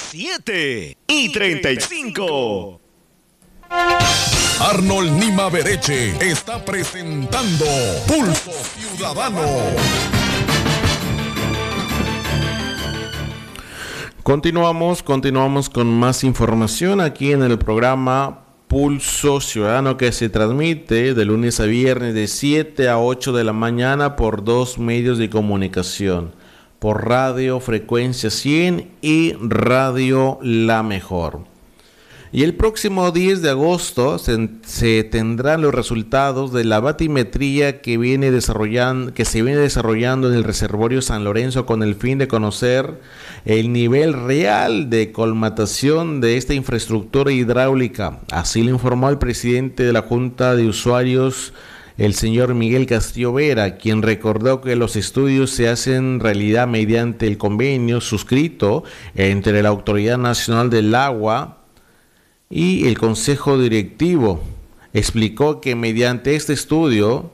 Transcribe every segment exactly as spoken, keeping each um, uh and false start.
siete y treinta y cinco. Arnold Nima Bereche está presentando Pulso Ciudadano. Continuamos, continuamos con más información aquí en el programa Pulso Ciudadano, que se transmite de lunes a viernes de siete a ocho de la mañana por dos medios de comunicación, por Radio Frecuencia cien y Radio La Mejor. Y el próximo diez de agosto se, se tendrán los resultados de la batimetría que viene desarrollando, que se viene desarrollando en el reservorio San Lorenzo, con el fin de conocer el nivel real de colmatación de esta infraestructura hidráulica. Así lo informó el presidente de la Junta de Usuarios, el señor Miguel Castillo Vera, quien recordó que los estudios se hacen realidad mediante el convenio suscrito entre la Autoridad Nacional del Agua y el Consejo Directivo. Explicó que mediante este estudio,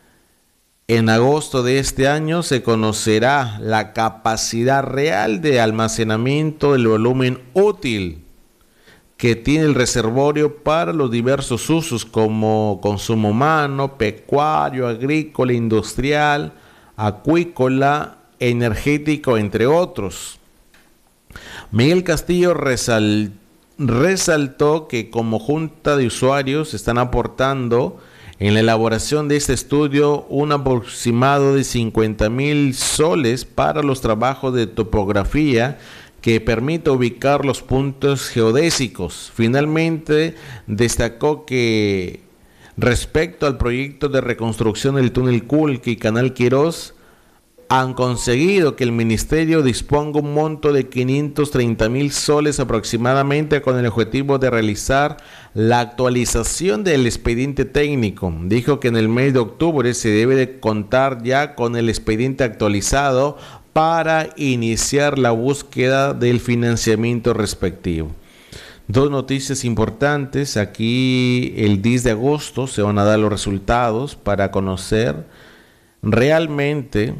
en agosto de este año se conocerá la capacidad real de almacenamiento del volumen útil que tiene el reservorio para los diversos usos como consumo humano, pecuario, agrícola, industrial, acuícola, energético, entre otros. Miguel Castillo resaltó Resaltó que como Junta de Usuarios están aportando en la elaboración de este estudio un aproximado de cincuenta mil soles para los trabajos de topografía que permite ubicar los puntos geodésicos. Finalmente, destacó que respecto al proyecto de reconstrucción del túnel Culqui y Canal Quirós, han conseguido que el ministerio disponga un monto de quinientos treinta mil soles aproximadamente, con el objetivo de realizar la actualización del expediente técnico. Dijo que en el mes de octubre se debe de contar ya con el expediente actualizado para iniciar la búsqueda del financiamiento respectivo. Dos noticias importantes. Aquí el diez de agosto se van a dar los resultados para conocer realmente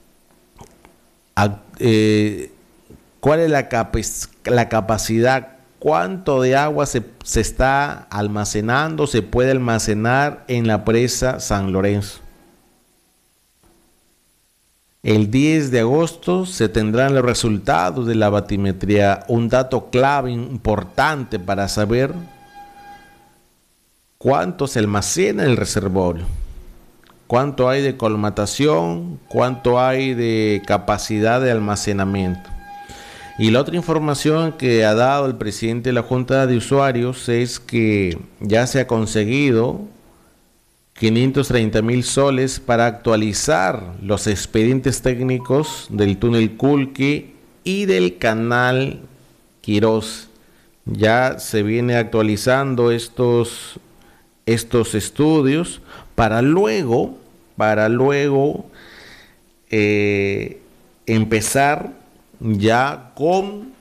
Eh, cuál es la, capac- la capacidad, cuánto de agua se, se está almacenando, se puede almacenar en la presa San Lorenzo. El diez de agosto se tendrán los resultados de la batimetría, un dato clave importante para saber cuánto se almacena en el reservorio, cuánto hay de colmatación, cuánto hay de capacidad de almacenamiento. Y la otra información que ha dado el presidente de la Junta de Usuarios es que ya se ha conseguido quinientos treinta mil soles para actualizar los expedientes técnicos del túnel Culqui y del canal Quirós. Ya se viene actualizando estos, estos estudios para luego, para luego eh, empezar ya con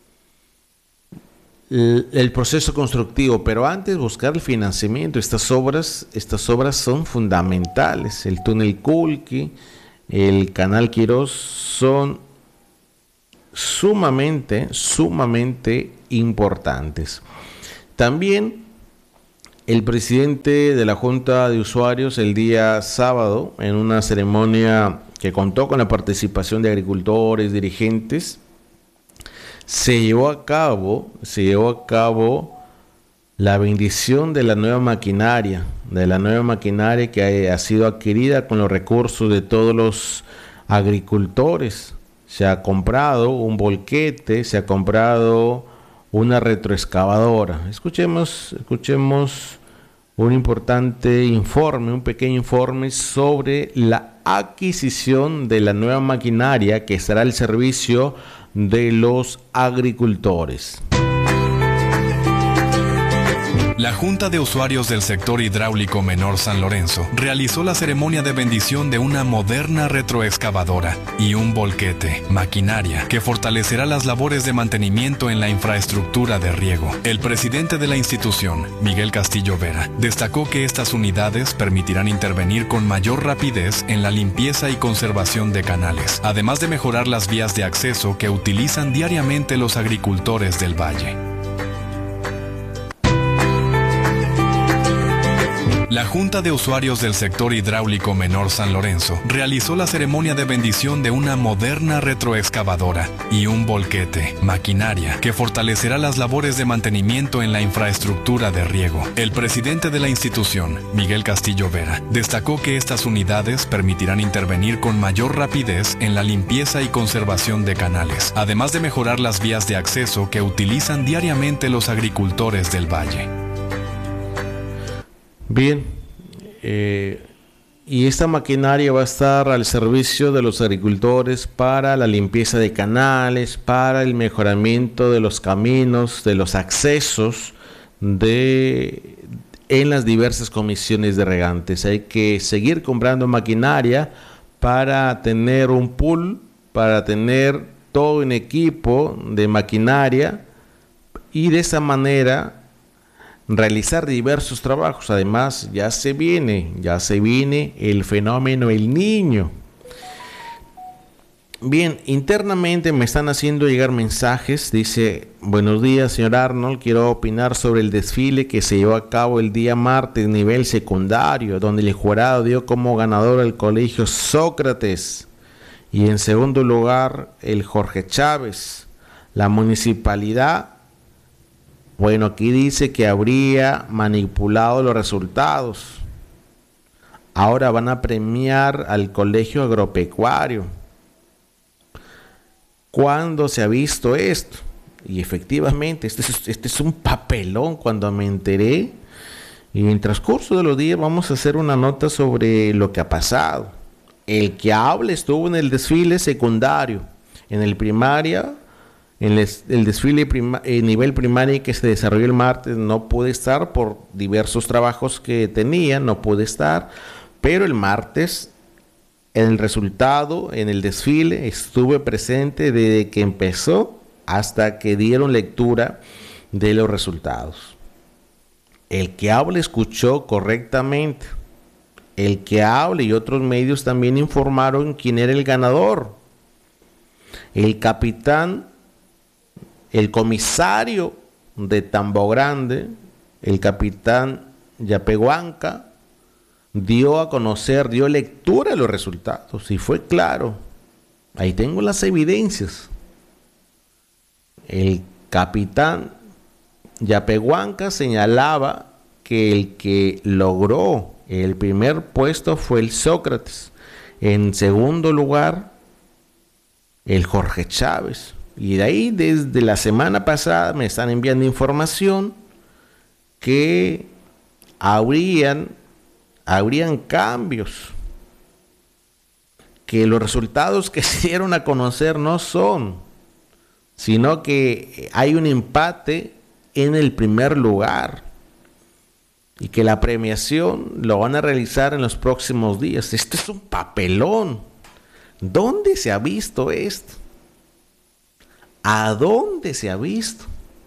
el, el proceso constructivo, pero antes buscar el financiamiento. Estas obras, estas obras son fundamentales. El túnel Culqui, el canal Quirós son sumamente, sumamente importantes. También el presidente de la Junta de Usuarios el día sábado, en una ceremonia que contó con la participación de agricultores, dirigentes, se llevó a cabo, se llevó a cabo la bendición de la nueva maquinaria, de la nueva maquinaria que ha, ha sido adquirida con los recursos de todos los agricultores. Se ha comprado un volquete, se ha comprado una retroexcavadora. Escuchemos, escuchemos un importante informe, un pequeño informe sobre la adquisición de la nueva maquinaria que estará al servicio de los agricultores. La Junta de Usuarios del Sector Hidráulico Menor San Lorenzo realizó la ceremonia de bendición de una moderna retroexcavadora y un volquete, maquinaria, que fortalecerá las labores de mantenimiento en la infraestructura de riego. El presidente de la institución, Miguel Castillo Vera, destacó que estas unidades permitirán intervenir con mayor rapidez en la limpieza y conservación de canales, además de mejorar las vías de acceso que utilizan diariamente los agricultores del valle. La Junta de Usuarios del Sector Hidráulico Menor San Lorenzo realizó la ceremonia de bendición de una moderna retroexcavadora y un volquete, maquinaria, que fortalecerá las labores de mantenimiento en la infraestructura de riego. El presidente de la institución, Miguel Castillo Vera, destacó que estas unidades permitirán intervenir con mayor rapidez en la limpieza y conservación de canales, además de mejorar las vías de acceso que utilizan diariamente los agricultores del valle. Bien, eh, y esta maquinaria va a estar al servicio de los agricultores para la limpieza de canales, para el mejoramiento de los caminos, de los accesos de, en las diversas comisiones de regantes. Hay que seguir comprando maquinaria para tener un pool, para tener todo un equipo de maquinaria y de esa manera realizar diversos trabajos. Además, ya se viene, ya se viene el fenómeno El Niño. Bien, internamente me están haciendo llegar mensajes. Dice: buenos días, señor Arnold, quiero opinar sobre el desfile que se llevó a cabo el día martes nivel secundario, donde el jurado dio como ganador al colegio Sócrates y en segundo lugar el Jorge Chávez. La municipalidad, bueno, aquí dice que habría manipulado los resultados. Ahora van a premiar al colegio agropecuario. ¿Cuándo se ha visto esto? Y efectivamente, este es, este es un papelón cuando me enteré. Y en el transcurso de los días vamos a hacer una nota sobre lo que ha pasado. El que hable estuvo en el desfile secundario, en el primaria. En el, el desfile prima, eh, nivel primario que se desarrolló el martes no pude estar por diversos trabajos que tenía, no pude estar, pero el martes en el resultado, en el desfile, estuve presente desde que empezó hasta que dieron lectura de los resultados. El que hable escuchó correctamente, el que hable y otros medios también informaron quién era el ganador. El capitán El comisario de Tambo Grande, el capitán Yapehuanca, dio a conocer, dio lectura a los resultados y fue claro. Ahí tengo las evidencias. El capitán Yapehuanca señalaba que el que logró el primer puesto fue el Sócrates. En segundo lugar, el Jorge Chávez. Y de ahí, desde la semana pasada, me están enviando información que habrían, habrían cambios, que los resultados que se dieron a conocer no son, sino que hay un empate en el primer lugar y que la premiación lo van a realizar en los próximos días. Esto es un papelón. ¿Dónde se ha visto esto? ¿A dónde se ha visto?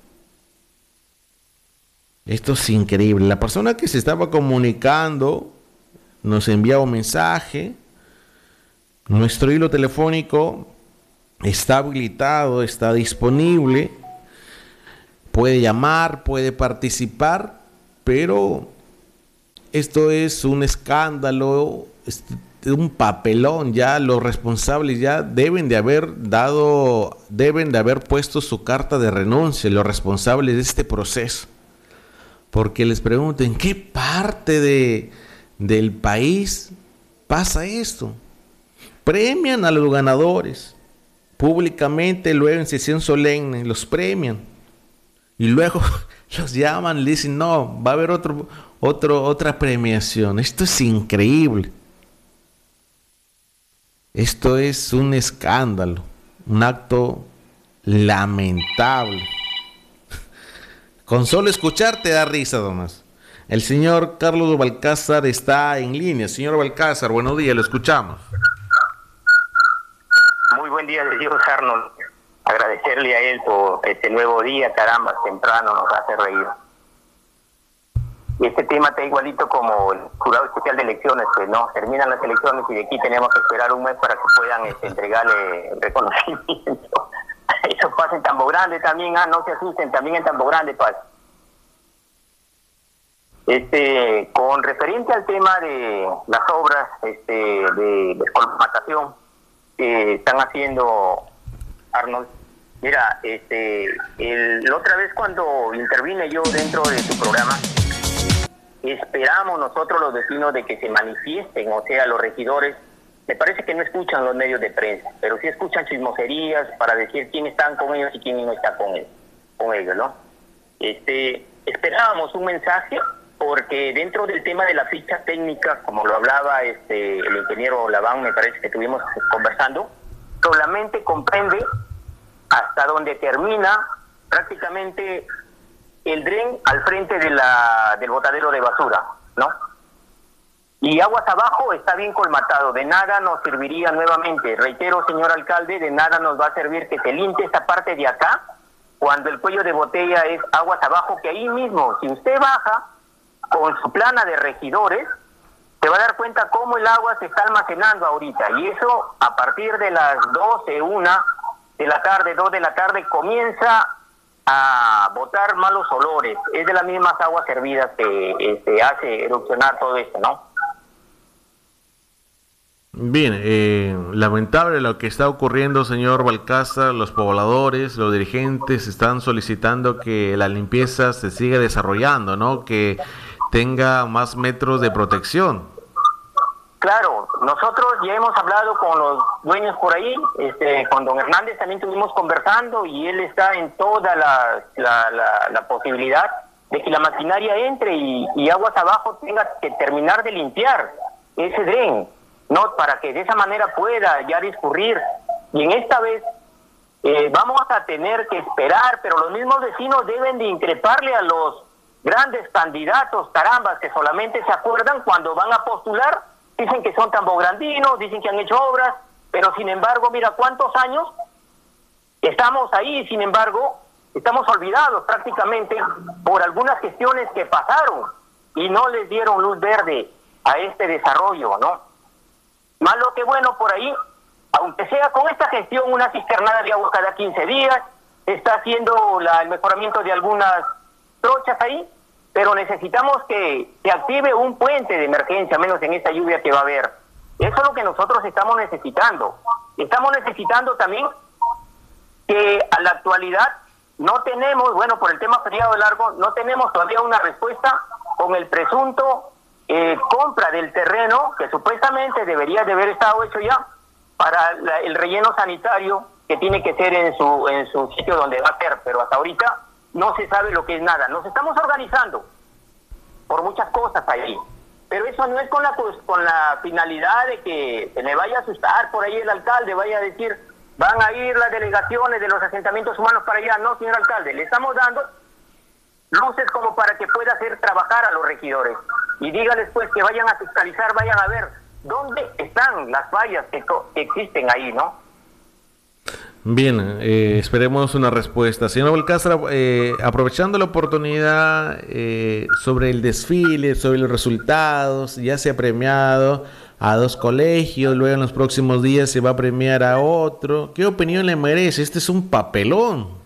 Esto es increíble. La persona que se estaba comunicando nos enviaba un mensaje. Nuestro hilo telefónico está habilitado, está disponible. Puede llamar, puede participar, pero esto es un escándalo, es un papelón. Ya los responsables ya deben de haber dado, deben de haber puesto su carta de renuncia, los responsables de este proceso. Porque les pregunto, ¿en qué parte de, del país pasa esto? Premian a los ganadores públicamente, luego en sesión solemne los premian y luego los llaman, le dicen no, va a haber otro, otro, otra premiación. Esto es increíble. Esto es un escándalo, un acto lamentable. Con solo escuchar te da risa, Tomás. El señor Carlos Balcázar está en línea. Señor Balcázar, buenos días, lo escuchamos. Muy buen día de Dios, Arnold. Agradecerle a él por este nuevo día, caramba, temprano nos hace reír. Y este tema está igualito como el jurado especial de elecciones, pues no, terminan las elecciones y de aquí tenemos que esperar un mes para que puedan este, entregarle reconocimiento. Eso pasa en Tambo Grande también, ah, no se asusten, también en Tambo Grande pasa. Este, con referente al tema de las obras este, de descolmatación que están haciendo, Arnold, mira, este, el, la otra vez cuando intervine yo dentro de tu programa, esperamos nosotros los vecinos de que se manifiesten, o sea, los regidores, me parece que no escuchan los medios de prensa, pero sí escuchan chismoserías para decir quién están con ellos y quién no está con ellos, con ellos, ¿no? Este, esperábamos un mensaje, porque dentro del tema de la ficha técnica, como lo hablaba este el ingeniero Laván, me parece que estuvimos conversando, solamente comprende hasta donde termina prácticamente el dren al frente de la del botadero de basura, ¿no? Y aguas abajo está bien colmatado, de nada nos serviría nuevamente, reitero, señor alcalde, de nada nos va a servir que se limpie esta parte de acá, cuando el cuello de botella es aguas abajo, que ahí mismo, si usted baja con su plana de regidores, se va a dar cuenta cómo el agua se está almacenando ahorita, y eso a partir de las doce, una de la tarde, dos de la tarde, comienza a botar malos olores. Es de las mismas aguas hervidas que este, hace erupcionar todo esto, ¿no? Bien, eh, lamentable lo que está ocurriendo, señor Balcázar. Los pobladores, los dirigentes están solicitando que la limpieza se siga desarrollando, ¿no? Que tenga más metros de protección. Claro, nosotros ya hemos hablado con los dueños por ahí, este, con don Hernández también estuvimos conversando y él está en toda la, la, la, la posibilidad de que la maquinaria entre y, y aguas abajo tenga que terminar de limpiar ese dren, ¿no? Para que de esa manera pueda ya discurrir. Y en esta vez eh, vamos a tener que esperar, pero los mismos vecinos deben de increparle a los grandes candidatos, carambas, que solamente se acuerdan cuando van a postular. Dicen que son tambograndinos, dicen que han hecho obras, pero sin embargo, mira cuántos años estamos ahí, sin embargo, estamos olvidados prácticamente por algunas gestiones que pasaron y no les dieron luz verde a este desarrollo, ¿no? Malo que bueno por ahí, aunque sea con esta gestión, una cisternada de agua cada quince días, está haciendo la, el mejoramiento de algunas trochas ahí, pero necesitamos que se active un puente de emergencia, menos en esta lluvia que va a haber. Eso es lo que nosotros estamos necesitando. Estamos necesitando también que a la actualidad no tenemos, bueno, por el tema feriado largo, no tenemos todavía una respuesta con el presunto eh, compra del terreno, que supuestamente debería de haber estado hecho ya, para la, el relleno sanitario que tiene que ser en su, en su sitio donde va a ser, pero hasta ahorita no se sabe lo que es nada. Nos estamos organizando por muchas cosas ahí, pero eso no es con la con la finalidad de que se me vaya a asustar por ahí el alcalde, vaya a decir, van a ir las delegaciones de los asentamientos humanos para allá. No, señor alcalde, le estamos dando luces como para que pueda hacer trabajar a los regidores. Y dígales pues que vayan a fiscalizar, vayan a ver dónde están las fallas que, que existen ahí, ¿no? Bien, eh, esperemos una respuesta. Señor Balcázar, eh, aprovechando la oportunidad eh, sobre el desfile, sobre los resultados, ya se ha premiado a dos colegios, luego en los próximos días se va a premiar a otro. ¿Qué opinión le merece? Este es un papelón.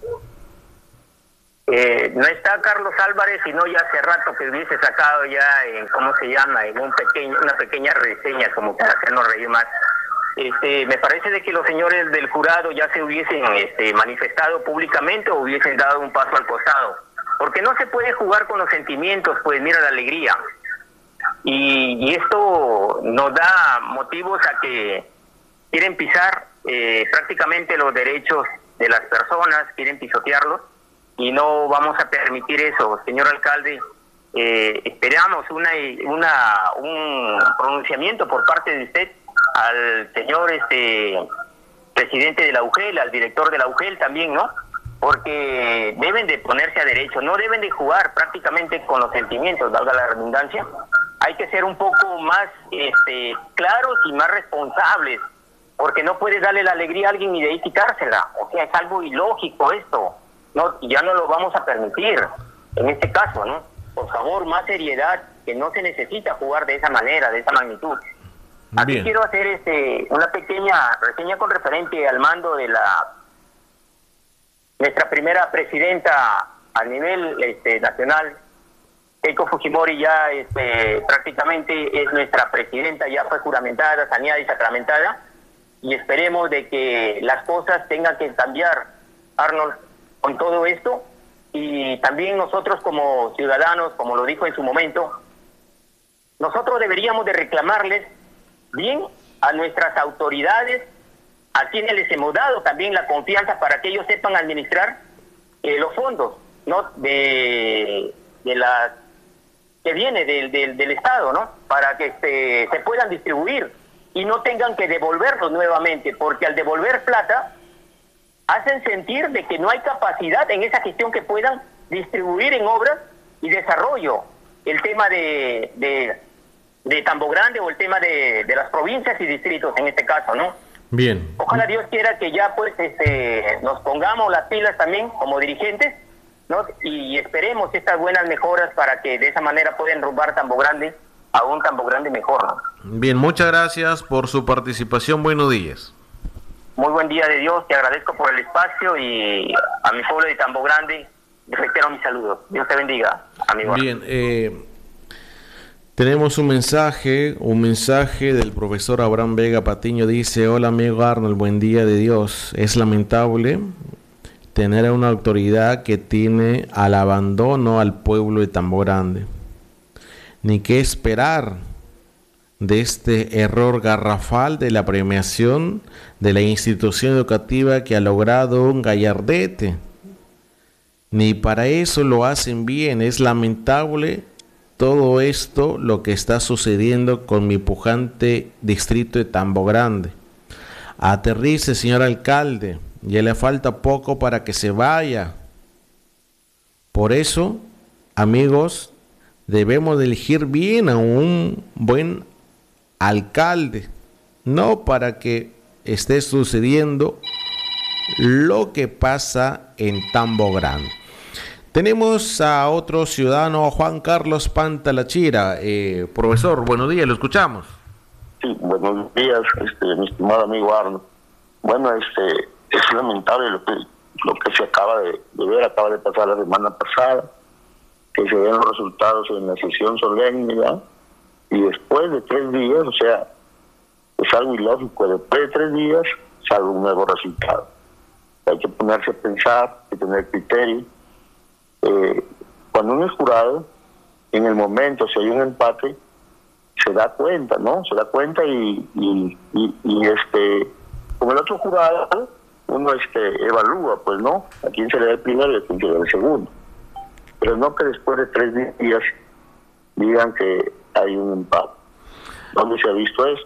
Eh, no está Carlos Álvarez, sino ya hace rato que hubiese sacado ya en, ¿cómo se llama? En un pequeño, una pequeña reseña como para hacernos reír más. Este, me parece de que los señores del jurado ya se hubiesen este, manifestado públicamente o hubiesen dado un paso al costado, porque no se puede jugar con los sentimientos, pues mira la alegría, y, y esto nos da motivos a que quieren pisar eh, prácticamente los derechos de las personas, quieren pisotearlos, y no vamos a permitir eso, señor alcalde. Eh, esperamos una, una un pronunciamiento por parte de usted al señor este presidente de la U G E L, al director de la U G E L también, ¿no? porque deben de ponerse a derecho, no deben de jugar prácticamente con los sentimientos, valga la redundancia. Hay que ser un poco más este, claros y más responsables, porque no puedes darle la alegría a alguien y de ahí quitársela. O sea, es algo ilógico esto, no, ya no lo vamos a permitir en este caso, ¿no? Por favor, más seriedad, que no se necesita jugar de esa manera, de esa magnitud. Aquí Bien. quiero hacer este una pequeña reseña con referente al mando de la nuestra primera presidenta a nivel este, nacional. Keiko Fujimori ya este, prácticamente es nuestra presidenta, ya fue juramentada, saneada y sacramentada, y esperemos de que las cosas tengan que cambiar, Arnold, con todo esto. Y también nosotros como ciudadanos, como lo dijo en su momento, nosotros deberíamos de reclamarles bien a nuestras autoridades, a quienes les hemos dado también la confianza para que ellos sepan administrar eh, los fondos, ¿no? De, de las que viene del, del, del Estado, ¿no? Para que este, se puedan distribuir y no tengan que devolverlos nuevamente, porque al devolver plata hacen sentir de que no hay capacidad en esa gestión que puedan distribuir en obras y desarrollo el tema de, de, de Tambo Grande o el tema de, de las provincias y distritos en este caso, ¿no? Bien. Ojalá Dios quiera que ya pues este, nos pongamos las pilas también como dirigentes, ¿no? Y esperemos estas buenas mejoras para que de esa manera puedan rumbar Tambo Grande a un Tambo Grande mejor, ¿no? Bien, muchas gracias por su participación. Buenos días. Muy buen día de Dios, te agradezco por el espacio y a mi pueblo de Tambo Grande les reitero mis saludos. Dios te bendiga, amigo. Bien, eh, tenemos un mensaje, un mensaje del profesor Abraham Vega Patiño. Dice: hola amigo Arnold, buen día de Dios. Es lamentable tener a una autoridad que tiene al abandono al pueblo de Tambo Grande. Ni qué esperar de este error garrafal de la premiación de la institución educativa que ha logrado un gallardete. Ni para eso lo hacen bien. Es lamentable todo esto, lo que está sucediendo con mi pujante distrito de Tambo Grande. Aterrice, señor alcalde, ya le falta poco para que se vaya. Por eso, amigos, debemos de elegir bien a un buen alcalde, no para que esté sucediendo lo que pasa en Tambo Grande. Tenemos a otro ciudadano, Juan Carlos Pantalachira. Eh, profesor, buenos días, lo escuchamos. Sí, buenos días, este, mi estimado amigo Arno. Bueno, este, es lamentable lo que, lo que se acaba de, de ver, acaba de pasar la semana pasada, que se ven los resultados en la sesión solemne, ¿ya? Y después de tres días, o sea, es algo ilógico, después de tres días sale un nuevo resultado. Hay que ponerse a pensar, hay que tener criterio. Eh, cuando uno es jurado, en el momento, si hay un empate, se da cuenta, ¿no? Se da cuenta y, y, y, y este, como el otro jurado, uno este, evalúa, pues, ¿no? A quién se le da el primero y a quién se le da el segundo. Pero no que después de tres días digan que hay un empate. ¿Dónde se ha visto eso?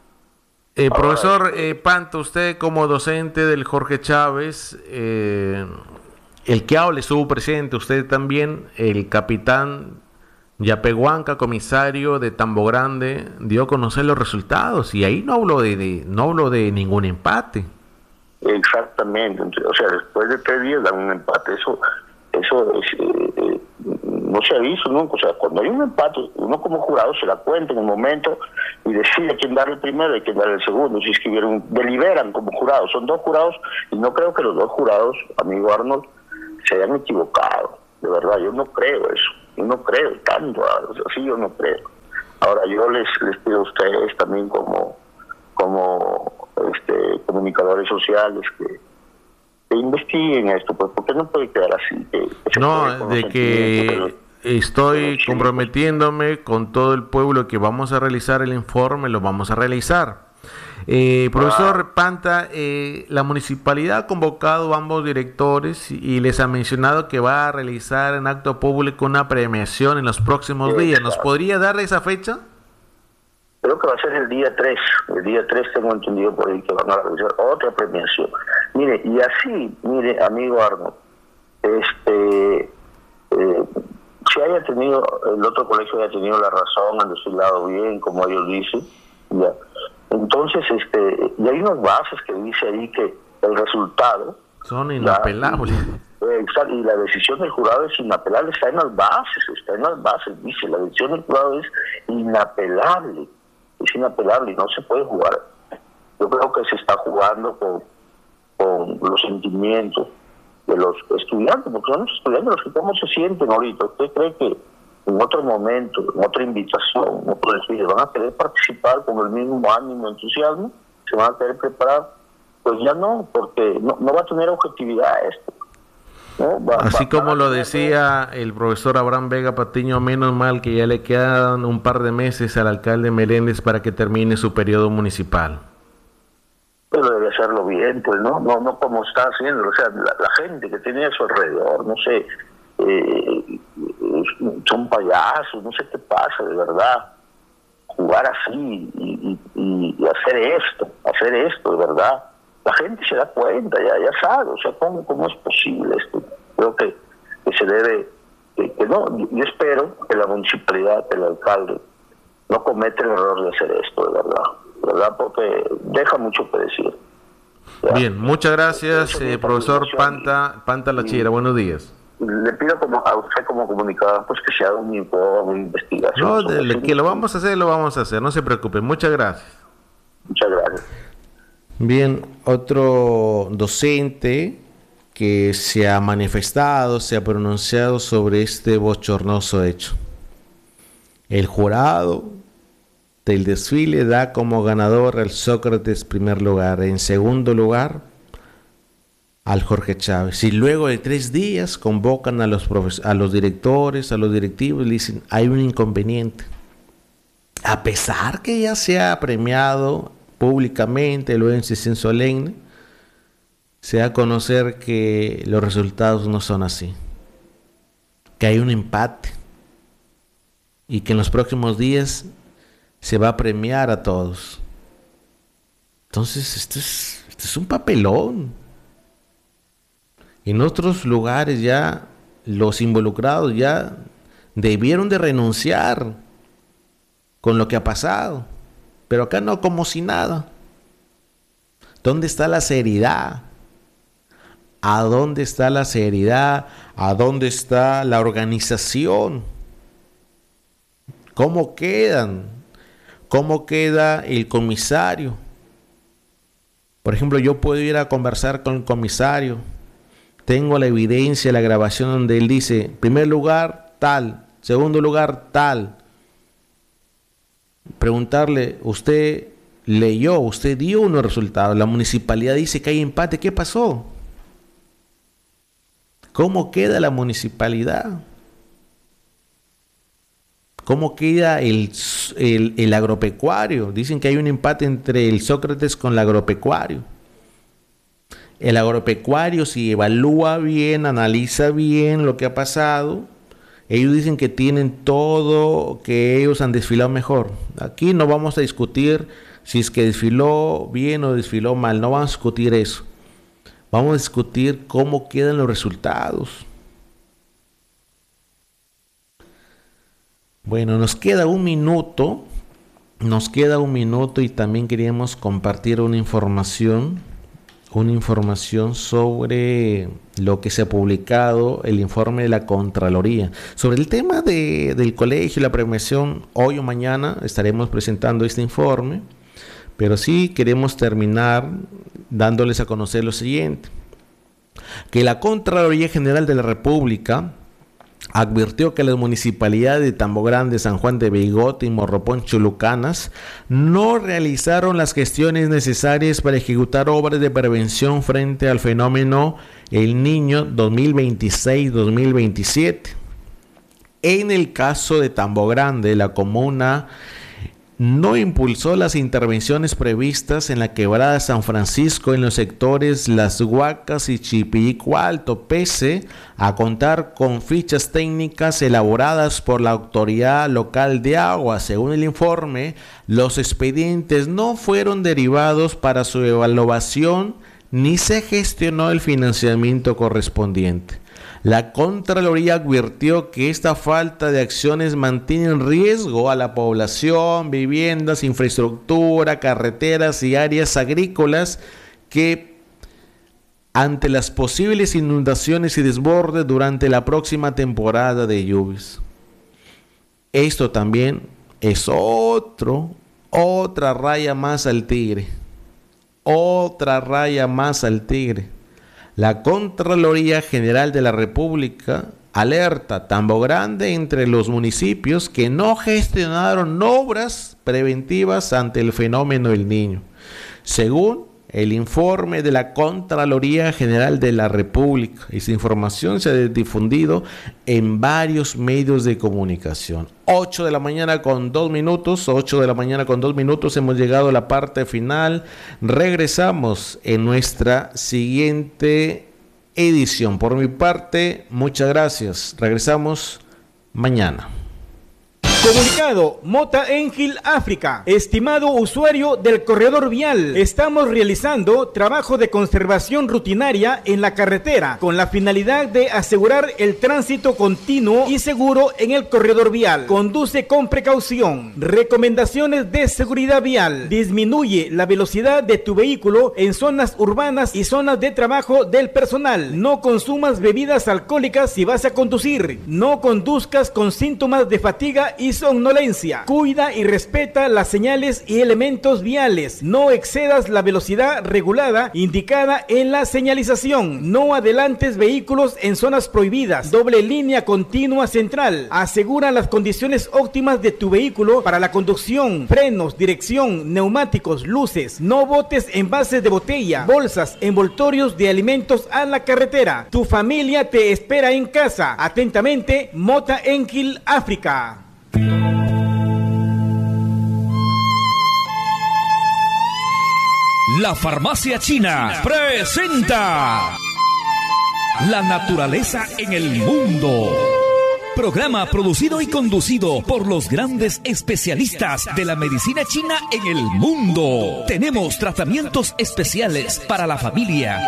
Eh, profesor eh, Panta, usted como docente del Jorge Chávez, eh, el que habla estuvo presente, usted también, el capitán Yapehuanca, comisario de Tambo Grande, dio a conocer los resultados y ahí no habló de, de no habló de ningún empate. Exactamente, o sea, después de tres días dan un empate, eso eso es, eh, eh, no se ha visto nunca. O sea, cuando hay un empate, uno como jurado se da cuenta en el momento y decide a quién darle el primero y a quién darle el segundo. Si escribieron, deliberan como jurados, son dos jurados y no creo que los dos jurados, amigo Arnold, se hayan equivocado. De verdad, yo no creo eso, yo no creo tanto, así yo no creo. Ahora yo les, les pido a ustedes también como, como este, comunicadores sociales que que investiguen esto, pues porque no puede quedar así. Que, que no, de que estoy pero, comprometiéndome con todo el pueblo que vamos a realizar el informe, lo vamos a realizar. Eh, profesor ah. Panta, eh, la municipalidad ha convocado a ambos directores y les ha mencionado que va a realizar en acto público una premiación en los próximos sí, días. ¿Nos claro. podría dar esa fecha? Creo que va a ser el día tres. El día tres tengo entendido por ahí que van a realizar otra premiación. Mire, y así, mire, amigo Arnold, este eh, si haya tenido, el otro colegio haya tenido la razón, han desfilado bien, como ellos dicen, ya. Entonces, este, y hay unas bases que dice ahí que el resultado son inapelables. Exacto, y la decisión del jurado es inapelable, está en las bases, está en las bases, dice, la decisión del jurado es inapelable, es inapelable y no se puede jugar. Yo creo que se está jugando con, con los sentimientos de los estudiantes, porque son los estudiantes los que cómo se sienten ahorita. ¿Usted cree que en otro momento, en otra invitación, en otro desfile, van a querer participar con el mismo ánimo, entusiasmo? ¿Se van a querer preparar? Pues ya no, porque no, no va a tener objetividad esto. ¿no? Va, Así va, como va lo decía el profesor Abraham Vega Patiño, menos mal que ya le quedan un par de meses al alcalde Meléndez para que termine su periodo municipal. Pero debe hacerlo bien, pues, ¿no? No, no como está haciendo, o sea, la, la gente que tiene a su alrededor, no sé, eh, son payasos, no sé qué pasa, de verdad. Jugar así y, y, y hacer esto, hacer esto, de verdad. La gente se da cuenta, ya ya sabe, o sea, ¿cómo, cómo es posible esto? Creo que, que se debe, que, que no, yo espero que la municipalidad, el alcalde, no cometa el error de hacer esto, de verdad, de verdad, porque deja mucho que decir. ¿Ya? Bien, muchas gracias, eh, profesor Panta, Panta La Chira, buenos días. Le pido como a usted como comunicador pues que se haga un informe, una investigación. No, de, que lo vamos a hacer, lo vamos a hacer, no se preocupe, muchas gracias. Muchas gracias. Bien, otro docente que se ha manifestado, se ha pronunciado sobre este bochornoso hecho. El jurado del desfile da como ganador al Sócrates primer lugar, en segundo lugar al Jorge Chávez, y luego de tres días convocan a los profes- a los directores, a los directivos, y le dicen, hay un inconveniente. A pesar que ya se ha premiado públicamente, luego en sesión solemne, se da a conocer que los resultados no son así, que hay un empate, y que en los próximos días se va a premiar a todos. Entonces, esto es, esto es un papelón. En otros lugares ya los involucrados ya debieron de renunciar con lo que ha pasado, pero acá no, como si nada. ¿Dónde está la seriedad? ¿A dónde está la seriedad? ¿A dónde está la organización? ¿Cómo quedan? ¿Cómo queda el comisario? Por ejemplo, yo puedo ir a conversar con el comisario. Tengo la evidencia, la grabación donde él dice, primer lugar, tal, segundo lugar, tal. Preguntarle, usted leyó, usted dio unos resultados, la municipalidad dice que hay empate, ¿qué pasó? ¿Cómo queda la municipalidad? ¿Cómo queda el, el, el agropecuario? Dicen que hay un empate entre el Sócrates con el agropecuario. El agropecuario, si evalúa bien, analiza bien lo que ha pasado, ellos dicen que tienen todo, que ellos han desfilado mejor. Aquí no vamos a discutir si es que desfiló bien o desfiló mal, no vamos a discutir eso. Vamos a discutir cómo quedan los resultados. Bueno, nos queda un minuto, nos queda un minuto y también queríamos compartir una información. una información sobre lo que se ha publicado, el informe de la Contraloría. Sobre el tema de, del colegio y la premiación, hoy o mañana estaremos presentando este informe, pero sí queremos terminar dándoles a conocer lo siguiente, que la Contraloría General de la República advirtió que las municipalidades de Tambo Grande, San Juan de Beigote y Morropón Chulucanas no realizaron las gestiones necesarias para ejecutar obras de prevención frente al fenómeno El Niño dos mil veintiséis dos mil veintisiete. En el caso de Tambo Grande, la comuna no impulsó las intervenciones previstas en la quebrada San Francisco en los sectores Las Huacas y Chipillico Alto, pese a contar con fichas técnicas elaboradas por la Autoridad Local de Agua. Según el informe, los expedientes no fueron derivados para su evaluación ni se gestionó el financiamiento correspondiente. La Contraloría advirtió que esta falta de acciones mantiene en riesgo a la población, viviendas, infraestructura, carreteras y áreas agrícolas que ante las posibles inundaciones y desbordes durante la próxima temporada de lluvias. Esto también es otro, otra raya más al tigre. Otra raya más al tigre. La Contraloría General de la República alerta Tambo Grande entre los municipios que no gestionaron obras preventivas ante el fenómeno del Niño. Según el informe de la Contraloría General de la República, esa información se ha difundido en varios medios de comunicación. ocho de la mañana con dos minutos, ocho de la mañana con dos minutos, hemos llegado a la parte final. Regresamos en nuestra siguiente edición. Por mi parte, muchas gracias. Regresamos mañana. Comunicado Mota Engil África. Estimado usuario del corredor vial, estamos realizando trabajo de conservación rutinaria en la carretera con la finalidad de asegurar el tránsito continuo y seguro en el corredor vial. Conduce con precaución. Recomendaciones de seguridad vial. Disminuye la velocidad de tu vehículo en zonas urbanas y zonas de trabajo del personal. No consumas bebidas alcohólicas si vas a conducir. No conduzcas con síntomas de fatiga y somnolencia. Cuida y respeta las señales y elementos viales. No excedas la velocidad regulada indicada en la señalización. No adelantes vehículos en zonas prohibidas. Doble línea continua central. Asegura las condiciones óptimas de tu vehículo para la conducción. Frenos, dirección, neumáticos, luces. No botes envases de botella, bolsas, envoltorios de alimentos a la carretera. Tu familia te espera en casa. Atentamente, Mota Engil África. La Farmacia China presenta La naturaleza en el mundo. Programa producido y conducido por los grandes especialistas de la medicina china en el mundo. Tenemos tratamientos especiales para la familia.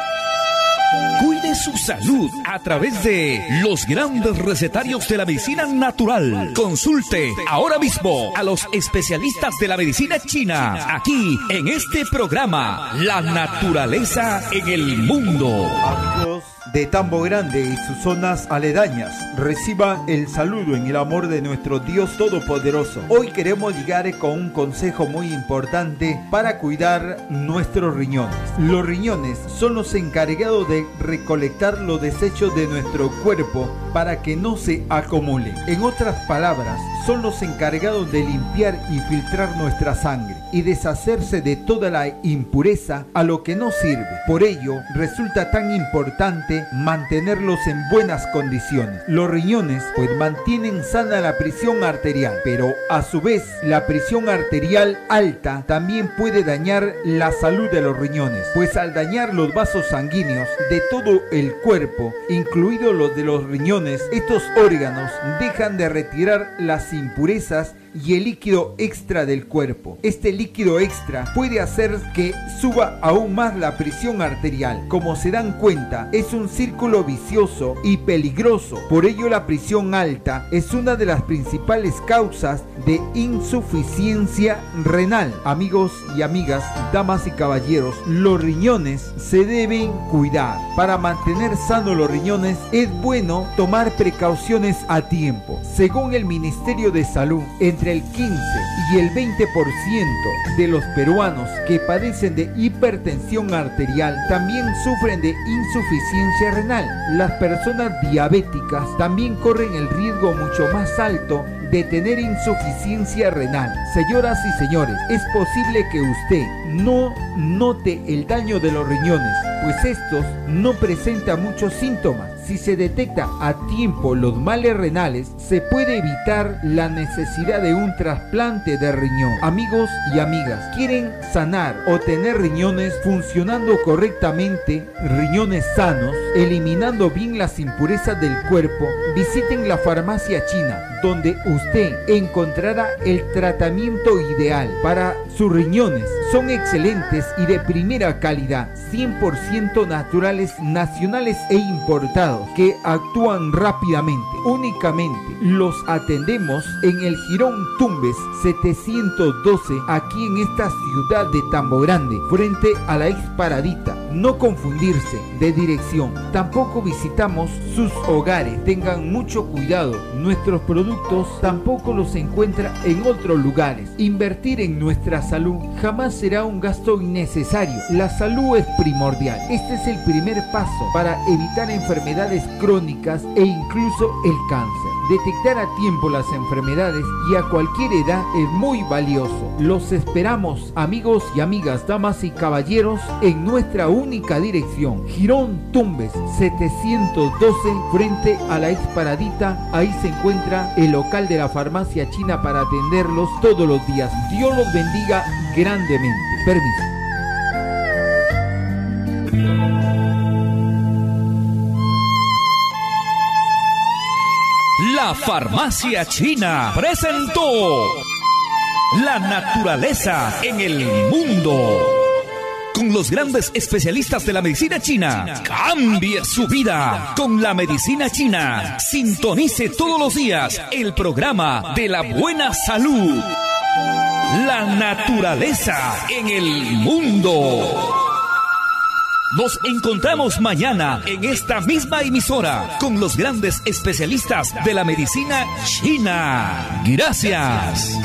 Cuide su salud a través de los grandes recetarios de la medicina natural. Consulte ahora mismo a los especialistas de la medicina china aquí en este programa, La naturaleza en el mundo. Amigos de Tambo Grande y sus zonas aledañas, reciban el saludo en el amor de nuestro Dios Todopoderoso. Hoy queremos llegar con un consejo muy importante para cuidar nuestros riñones. Los riñones son los encargados de recolectar los desechos de nuestro cuerpo para que no se acumulen. En otras palabras, son los encargados de limpiar y filtrar nuestra sangre y deshacerse de toda la impureza a lo que no sirve. Por ello, resulta tan importante mantenerlos en buenas condiciones. Los riñones pues mantienen sana la presión arterial, pero a su vez la presión arterial alta también puede dañar la salud de los riñones, pues al dañar los vasos sanguíneos de todo el cuerpo, incluidos los de los riñones, estos órganos dejan de retirar las impurezas y el líquido extra del cuerpo. Este líquido extra puede hacer que suba aún más la presión arterial. Como se dan cuenta, es un círculo vicioso y peligroso. Por ello, la presión alta es una de las principales causas de insuficiencia renal. Amigos y amigas, damas y caballeros, los riñones se deben cuidar. Para mantener sanos los riñones es bueno tomar precauciones a tiempo. Según el Ministerio de Salud, entre el quince y el veinte por ciento de los peruanos que padecen de hipertensión arterial también sufren de insuficiencia renal. Las personas diabéticas también corren el riesgo mucho más alto de tener insuficiencia renal. Señoras y señores, es posible que usted no note el daño de los riñones, pues estos no presentan muchos síntomas. Si se detecta a tiempo los males renales, se puede evitar la necesidad de un trasplante de riñón. Amigos y amigas, ¿quieren sanar o tener riñones funcionando correctamente, riñones sanos, eliminando bien las impurezas del cuerpo? Visiten la Farmacia China, donde usted encontrará el tratamiento ideal para sus riñones. Son excelentes y de primera calidad, cien por ciento naturales, nacionales e importados. especializados que actúan rápidamente. Únicamente los atendemos en el Jirón Tumbes setecientos doce, aquí en esta ciudad de Tambo Grande, frente a la ex Paradita. No confundirse de dirección. Tampoco visitamos sus hogares. Tengan mucho cuidado. Nuestros productos tampoco los encuentra en otros lugares. Invertir en nuestra salud jamás será un gasto innecesario. La salud es primordial. Este es el primer paso para evitar enfermedades crónicas e incluso el cáncer. Detectar a tiempo las enfermedades y a cualquier edad es muy valioso. Los esperamos, amigos y amigas, damas y caballeros, en nuestra única dirección, Jirón Tumbes setecientos doce, frente a la ex Paradita. Ahí se encuentra el local de la farmacia china para atenderlos todos los días. Dios los bendiga grandemente. Permiso. La Farmacia China presentó La naturaleza en el mundo. Con los grandes especialistas de la medicina china. Cambie su vida con la medicina china. Sintonice todos los días el programa de la buena salud. La naturaleza en el mundo. Nos encontramos mañana en esta misma emisora con los grandes especialistas de la medicina china. Gracias.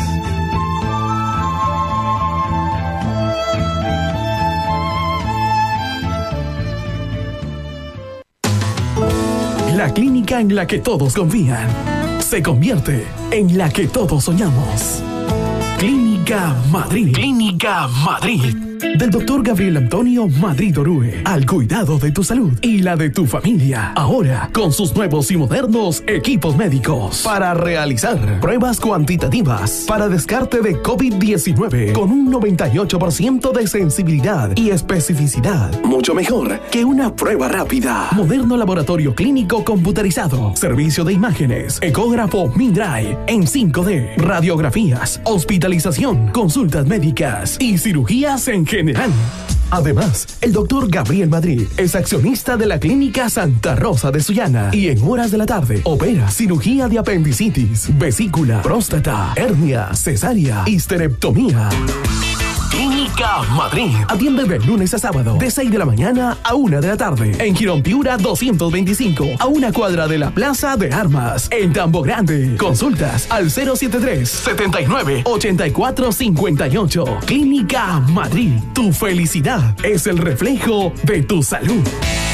La clínica en la que todos confían se convierte en la que todos soñamos. Clínica Madrid. Clínica Madrid. Del doctor Gabriel Antonio Madrid Orue, al cuidado de tu salud y la de tu familia. Ahora, con sus nuevos y modernos equipos médicos para realizar pruebas cuantitativas para descarte de COVID diecinueve con un noventa y ocho por ciento de sensibilidad y especificidad. Mucho mejor que una prueba rápida. Moderno laboratorio clínico computarizado. Servicio de imágenes. Ecógrafo Mindray en cinco D. Radiografías. Hospitalización. Consultas médicas y cirugías en general. Además, el doctor Gabriel Madrid es accionista de la Clínica Santa Rosa de Sullana y en horas de la tarde opera cirugía de apendicitis, vesícula, próstata, hernia, cesárea, histerectomía. Clínica Madrid. Atiende de lunes a sábado de seis de la mañana a una de la tarde en Jirón Piura doscientos veinticinco, a una cuadra de la Plaza de Armas en Tambo Grande. Consultas al cero setenta y tres, setenta y nueve, ochenta y cuatro cincuenta y ocho. Clínica Madrid. Tu felicidad es el reflejo de tu salud.